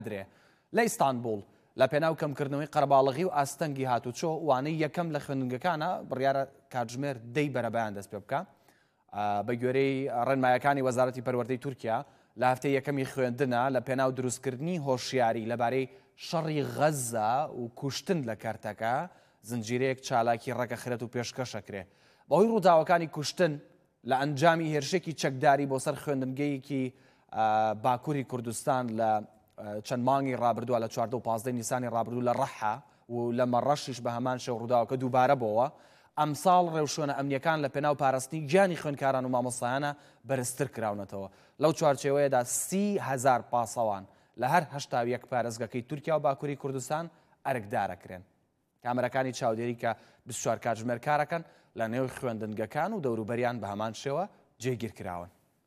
درێ لە ئیستانبول لە پێناو کەمکردنەوەی قەرەباڵغی و ئاستەنگی هاتوچۆ وانەی یەکەم لە خوێندنگەکانە بڕیارە کاتژمێر 10 بەرەبەیان دەست پێ بکە بە گوێرەی ڕێنمایەکانی وەزارەتی پەروەردەی تورکیا لە هەفتەی یەکەمی خوێندنە لە پێناو دروستکردنی هۆشیاری لەبارەی شەڕی غەزە و کوشتن لە کەرتەکە زنجیرەیەک چالاکی ڕەگەخرێت و پێشکەشەکرێ بەهۆی ڕووداوەکانی کوشتن لە ئەنجامی هێرشێکی چەکداری بۆ سەر خوێندنگەیەکی باکووری کوردستان لە چەند مانگی ڕابردووە لە 14 و 15 نیسانی ڕابردوو لە ڕەحە و لە مەڕەشیش بە هەمان شێو ڕووداوەکە دووبارە بۆەوە ئەمساڵ ڕێوشۆنە ئەمنیەکان لە پێناو پاراستنی گیانی خوێندکاران و مامۆستایانە بەرزتر کراونەتەوە لەو چوارچێوەیەدا 30,000 پاسەوان لە هەر 81 پارێزگەکەی تورکیا و باکووری کوردستان ئەرکدارەکرێن کامەرەکانی چاودێری کە 24 کاتژمێر کارەکەن لە نێو خوێندنگەکان و دەوروبەریان بە هەمان شێوە جێگیر کراون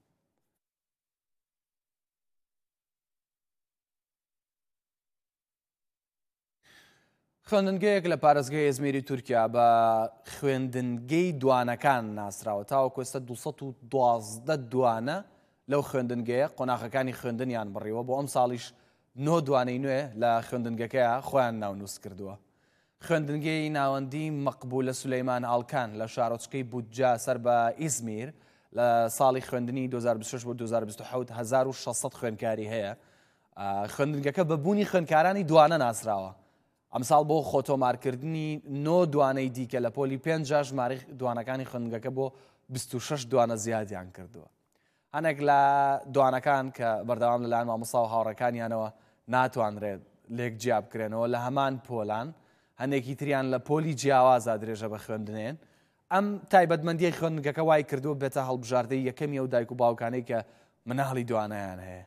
خوێندنگەیەک لە پارێزگای ئێزمیری تورکیا بە خوێندنگەی دوانەکان ناسراوە تاوەکو ئێستا 212 دوانە لەو خوێندنگەیە قۆناغەکانی خوێندنیان بڕیوە بۆ ئەم ساڵیش 9 دوانەی نوێ لە خوێندنگەکەیە خۆیان ناونووس کردووە خوێندنگەی ناوەندی مەقبولە سولەیمان ئاڵکان لە شارۆچکەی بودجا سەر بە ئیزمیر لە ساڵی خوێندنی 2026 بۆ 2027 1600 خوێندکاری هەیە خوێندنگەکە بەبوونی خوێندکارانی دوانە ناسراوە ئەمساڵ بۆ خۆتۆمارکردنی 9 دوانەی دیکە لە پۆلی 5 ژمارەی دوانەکانی خوێندنگەکە بۆ 26 دوانە زیادیان کردووە هەنێک لە دوانەکان کە بەردەوام لەلایەن مامۆستا و هاوڕەکانیانەوە ناتوانرێت لێک جیا بکرێنەوە لە هەمان پۆلان هەندێکی تریان لە پۆلی جیاوازە درێژە بە خوێندنێن ئەم تایبەتمەندیی خوێندنگەکە وای کردووە بێتە هەڵبژاردەی یەکەمی ئەو دایک و باوکانەی کە مناڵی دوانەیان هەیە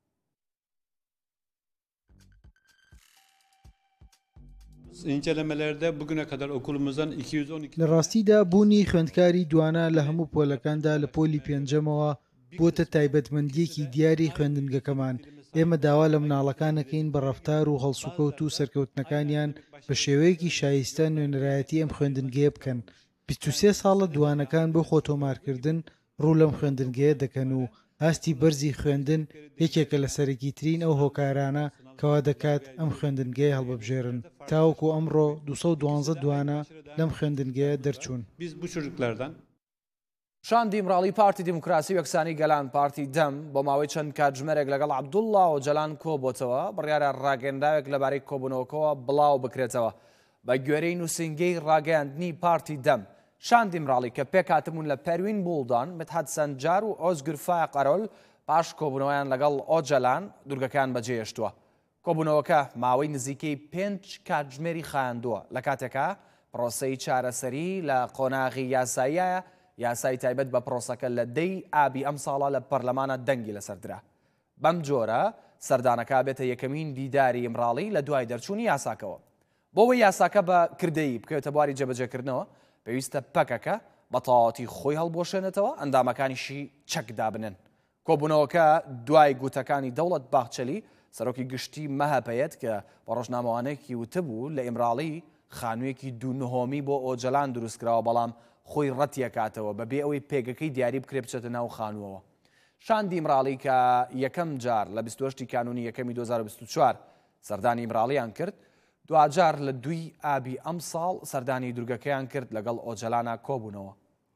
İncelemelerde bugüne kadar okulumuzdan 212 لە ڕاستیدا بوونی خوێندکاری دوانە لە هەموو پۆلەکاندا لە پۆلی پێنجەمەوە بۆتە تایبەتمەندیەکی دیاری خوێندنگەکەمان ئێمە داوا لە مناڵەکانەکەین بە ڕەفتار و هەڵسوکەوت و سەرکەوتنەکانیان بە شێوەیەکی شایستە نوێنەرایەتی ئەم خوێندنگەیە بکەن 23 ساڵە دوانەکان بۆ خۆتۆمارکردن ڕوو لەم خوێندنگەیە دەکەن و هاستی بەرزی خوێندن یەکێکە لە سەرەکی ترین ئەو هۆکارانە کەوا دەکات ئەم خوێندنگەیە هەڵبەبژێرن تاوەکو ئەمڕۆ 212 دوانە لەم خوێندنگەیە دەرچوون biz bu çocuklardan شاندی مراڵی پارتی دیموکراسی و یەکسانی گەلان پارتی دەم بۆ ماوەی چەند کاتژمێرێک لەگەڵ عەبدوڵڵا و جەلان کۆبۆتەوە بڕیارە ڕاگەنداوێک لەبارەی کۆبوونەوەکەوە بڵاو بکرێتەوە بە گوێرەی نووسینگەی ڕاگەیاندنی پارتی دەم شاندی مراڵی کە پێکاتمون لە پەروین بوڵدان مدحەت سەنجار و ئۆزگر فایقەرۆل پاش کۆبوونەوەیان لەگەڵ ئۆجەلان دوورگەکان بەجێهێشتووە کۆبوونەوەکە ماوەی نزیکەی 5 کاتژمێری خایاندووە لە کاتێکە پرۆسەی چارەسەری لە قۆناغی یاساییە یاسای تایبەت بە پرۆسەکە لە 10 ئابی ئەم ساڵە لە پەرلەمانە دەنگی لەسەردرا بەم جۆرە سەردانەکە بێتە یەکەمین دیداری مراڵی لە دوای دەرچوونی یاساکەوە بۆەوەی یاساکە بە کردەیی بکەوێتە بواری جێبەجێکردنەوە پێویستە پەکەکە بە تەواوەتی خۆی هەڵبۆشێنێتەوە ئەندامەکانیشی چەکدا بنن کۆبوونەوەکە دوای گوتەکانی دەوڵەت باخچەلی سەرۆکی گشتی مەهەپەیەت کە بە ڕۆژنامەوانێکی وتبوو لە ئیمراڵی خانوویەکی دوونهۆمی بۆ ئۆجەلان دروستکراوە بەڵام خۆی ڕەتیەکاتەوە بەبێ ئەوەی پێگەکەی دیاری بکرێ بچێتە ناو خانووەوە شاندی مراڵی کە یەکەم جار لە 28 کانونی یەکەمی 2024 سەردانی مراڵیان کرد دوجار لە 2 ئابی ئەم ساڵ سەردانی دورگەکەیان کرد لەگەڵ ئۆجەلانە کۆبوونەوە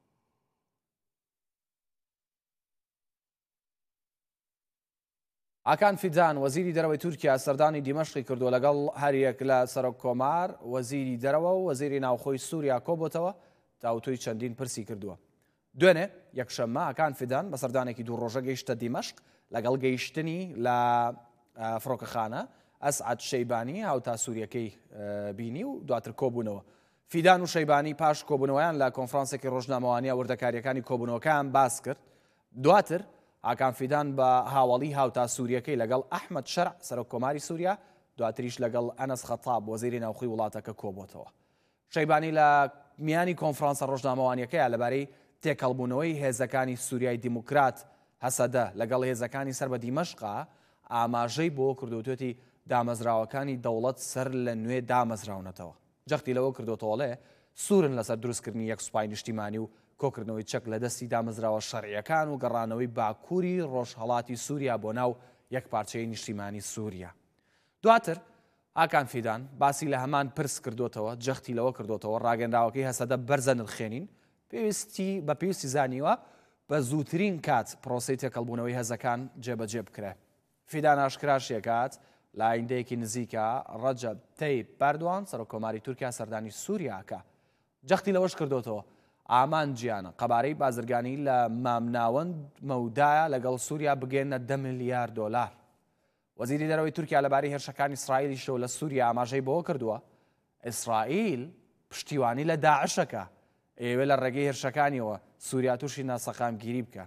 ئاکان فیدان وەزیری دەرەوەی تورکیا سەردانی دیمەشقی کردو لەگەڵ هەریەک لە سەرۆک کۆمار وەزیری دەرەوە و وەزیری ناوخۆی سووریا کۆبۆتەوە تاوتۆی چەندین پرسی کردووە دوێنێ یەکشەممە ئاکان فیدان بە سەردانێکی دوو ڕۆژە گەیشتە دیمەشق لەگەڵ گەیشتنی لە فڕۆکەخانە ئەسعەد شەیبانی هاوتا سووریەکەی بینی و دواتر کۆبوونەوە فیدان و شەیبانی پاش کۆبوونەوەیان لە کۆنفرانسێکی ڕۆژنامەوانیە وردەکاریەکانی کۆبوونەوەکان باس کرد دواتر ئاکان فیدان بە هاوڵی هاوتا سووریەکەی لەگەڵ ئەحمەد شەرع سەرۆک کۆماری سووریا دواتریش لەگەڵ ئەنەس خەتاب وەزیری ناوخۆی وڵاتەکە کۆبۆتەوە شەیبانی لە میانی کۆنفرانسە ڕۆژنامەوانیەکەیە لەبارەی تێکەڵبوونەوەی هێزەکانی سووریای دیموکرات هەسەدە لەگەڵ هێزەکانی سەر بە دیمەشقا ئاماژەی بۆ کردوتێتی دامەزراوەکانی دەوڵەت سەر لە نوێ دامەزراونەتەوە جەختی لەوە کردوتەوەڵێ سوورن لەسەر دروستکردنی یەک سوپای نیشتیمانی و کۆکردنەوەی چەک لە دەستی دامەزراوە شەڕعیەکان و گەڕانەوەی باکووری ڕۆژهەڵاتی سووریا بۆ ناو یەک پارچەی نیشتیمانی سووریا دواتر ئاکان فیدان باسی لە هەمان پرس کردوتەوە جەختی لەوە کردوتەوە ڕاگەندراوەکەی هەسەدە بەرزە نرخێنین بە پێویستی زانیوە بە زووترین کات پرۆسی تێکەڵبوونەوەی هەزەکان جێبەجێ بکرێ. فیدان ئاشکراشیەکات لە ئایندەیەکی نزیکە ڕەجەب تەیب ئەردوان سەرۆکۆماری تورکیا سەردانی سووریاکە جەختی لەوەش کردوتەوە ئامان گیانە قەبارەی بازرگانی لە مامناوەند مەودایە لەگەڵ سووریا بگەێنە 10 میلیارد دۆلار. وەزیری دەرەوەی تورکیا لەبارەی هێرشەکانی ئیسرائیلی شەو لە سووریا ئاماژەی بەوە کردووە ئیسرائیل پشتیوانی لە داعشەکە ئێوە لە ڕێگەی هێرشەکانیەوە سووریا تووشی ناسەقامگیری بکە.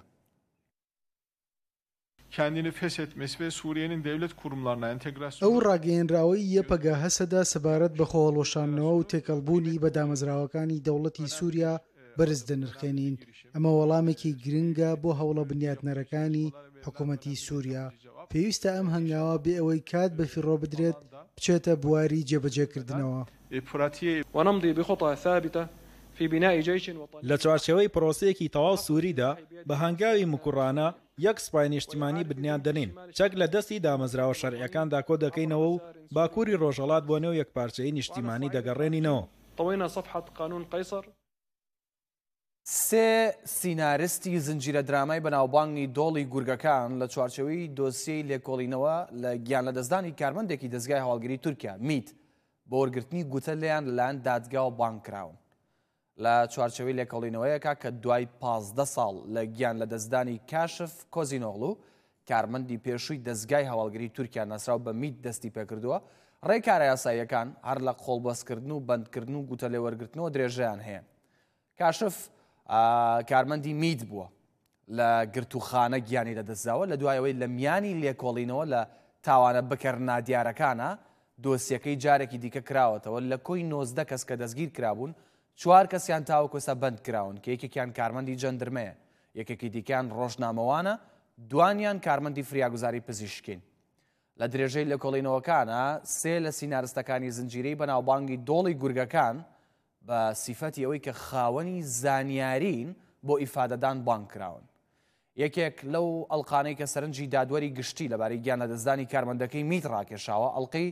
Kendini feshetmesi ve Suriye'nin devlet kurumlarına entegrasyonu. ئەو ڕاگەیەنراوەی یەپەگا هەسەدا سەبارەت بە خۆڵۆشانەوە و تێکەڵبوونی بە دامەزراوەکانی دەوڵەتی سووریا بەرز دەنرخێنین. ئەمە وەڵامێکی گرنگە بۆ هەوڵە بنیاتنەرەکانی حکوومەتی سووریا. پێویستە ئەم هەنگاوە بێ ئەوەی کات بە فیڕۆ بدرێت بچێتە بواری جێبەجێکردنەوە. ونمضي بخطى ثابتة في بناء جيش وطني. لە چوارچێوەی پرۆسەیەکی تەواو سووریدا بە هەنگاوی مکوڕانە یەک سوپای نیشتیمانی بنیان دەنین چەک لە دەستی دامەزراوە شەرعیەکاندا کۆ دەکەینەوە و باکووری ڕۆژهەڵات بۆ نێو یەکپارچەیی نیشتیمانی دەگەڕێنینەوە. طوينا صفحة قانون قيصر. سێ سینارستی زنجیرە درامای بەناوبانگی دۆڵی گورگەکان لە چوارچەوەی دۆسیەی لێکۆڵینەوە لە گیان لە دەستدانی کارمەندێکی دەستگای هەواڵگری تورکیا میت بۆ وەرگرتنی گوتە لەیان لەلایەن دادگا و بانکراون. لە چوارچەوەی لێکۆڵینەوەیەکە کە دوای 15 ساڵ لە گیان لە دەستدانی کاشف کۆزینۆغلو کارمەندی پێشووی دەستگای هەواڵگری تورکیا ناسراو بە میت دەستی پێکردووە ڕێکارە یاساییەکان هەر لە قۆڵبەستکردن و بەندکردن و گوتە لێوەرگرتنەوە درێژەیان هەیە. کاشف کارمەندی میت بووە لە گرتوخانە گیانی لەدەستداوە لە دوایەوەی لە میانی لێکۆڵینەوە لە تاوانە بکەرنا دیارەکانە دۆسیەکەی جارێکی دیکە کراوەتەوە لە کۆی 19 کەس کە دەستگیر کرابوون 4 کەسیان تاوەکۆسە بەند کراون کە یەکێکیان کارمەندی جەندرمەیە یەکێکی دیکەیان ڕۆژنامەوانە دوانیان کارمەندی فریاگوزاری پزیشکین. لە درێژەی لێکۆڵینەوەکانە سێ لە سینارستەکانی زنجیرەی بەناوبانگی دۆڵی گورگەکان بە سیفەتی ئەوەی کە خاوەنی زانیارین بۆ ئیفادەدان بانگ کراون. یەکێک لەو ئەڵقانەی کە سەرنجی دادوەری گشتی لەبارەی گیان لەدەستدانی کارمەندەکەی میت ڕاکێشاوە ئەڵقەی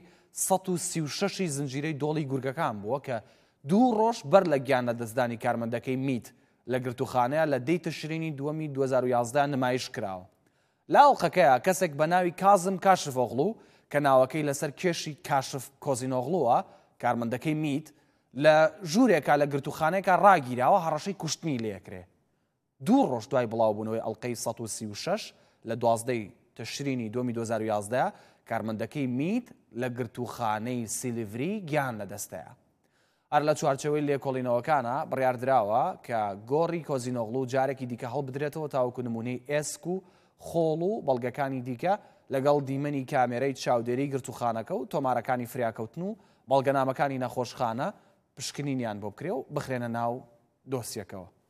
136 زنجیرەی دۆڵی گورگەکان بووە کە 2 ڕۆژ بەر لە گیان لەدەستدانی کارمەندەکەی میت لە گرتوخانەیە لە 10 تشرینی 2011 نمایش کراوە. لە ئەڵقەکەیە کەسێک بە ناوی کازم کاشفۆغلو کە ناوەکەی لەسەر کێشی کاشف کۆزینۆغلووە کارمەندەکەی میت لە ژوورێکە لە گرتوخانەیەکە ڕاگیراوە هەڕەشەی کوشتنی لێکرێ. 2 ڕۆژ دوای بڵاوبوونەوەی ئەڵقەی 136 لە 12 تشرینی 2011 کارمەندەکەی میت لە گرتوخانەی سیلیڤری گیان لەدەستەیە. هەر لە چوارچەوەی لێکۆڵینەوەکانە بڕیاردراوە کە گۆڕی کۆزینۆغلو جارێکی دیکە هەڵبدرێتەوە تاوەکو نمونەی ئێسک و خۆڵ و بەڵگەکانی دیکە لەگەڵ دیمەنی کامێرەی چاودێری گرتوخانەکە و تۆمارەکانی فریاکەوتن و بەڵگەنامەکانی نەخۆشخانە پشکنینیان بۆ بکرێ و بخرێنە ناو دۆسیەکەوە.